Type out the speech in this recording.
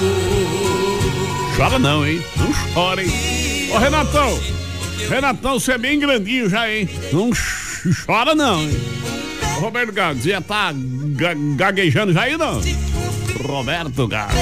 Chora não, hein? Não chora, hein? Ô, Renatão, você é bem grandinho já, hein? Não chora não, hein? O Roberto Gago, já tá gaguejando já aí, não? Roberto Gago.